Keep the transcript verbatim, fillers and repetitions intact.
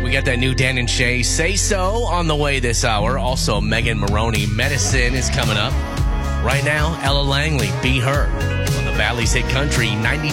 we got that new Dan and Shay Say So on the way this hour. Also, Megan Maroney, Medicine is coming up. Right now, Ella Langley, Be Her on the Valley's Hit Country ninety.